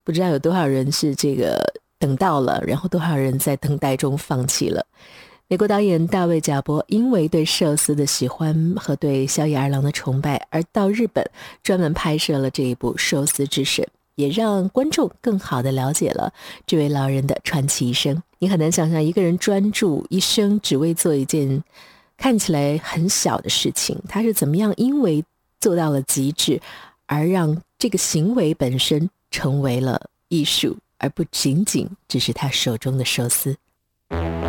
不知道有多少人是这个等到了，然后多少人在等待中放弃了。美国导演大卫贾伯因为对寿司的喜欢和对小野二郎的崇拜，而到日本专门拍摄了这一部《寿司之神》，也让观众更好地了解了这位老人的传奇一生。你很难想象一个人专注一生只为做一件看起来很小的事情，他是怎么样因为做到了极致，而让这个行为本身成为了艺术，而不仅仅只是他手中的寿司。